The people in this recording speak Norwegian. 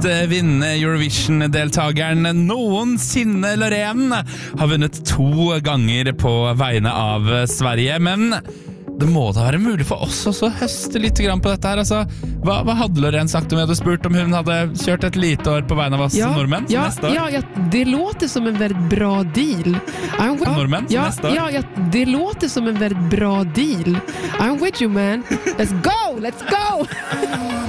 vinnende Eurovision-deltageren noensinne. Loreen har vunnet 2 ganger på vegne av Sverige, men det må da være mulig for oss også å høste litt grann på dette her. Altså, hva hadde Loreen sagt om vi hadde spurt om hun hadde kjørt et lite år på vegne av oss nordmenn neste år? Ja, det låter som en väldigt bra deal. Nordmenn neste år? Ja, det låter som en väldigt bra deal. I'm with you, man. Let's go!